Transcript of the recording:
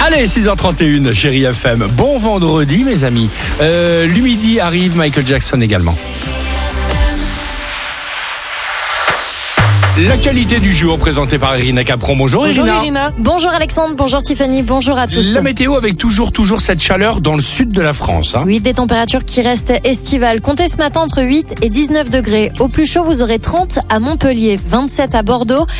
Allez, 6h31, chérie FM. Bon vendredi, mes amis. L'Humidi arrive, Michael Jackson également. L'actualité du jour présentée par Irina Capron. Bonjour Irina. Bonjour Alexandre, bonjour Tiffany, bonjour à tous. La météo avec toujours cette chaleur dans le sud de la France. Oui, des températures qui restent estivales. Comptez ce matin entre 8 et 19 degrés. Au plus chaud, vous aurez 30 à Montpellier, 27 à Bordeaux,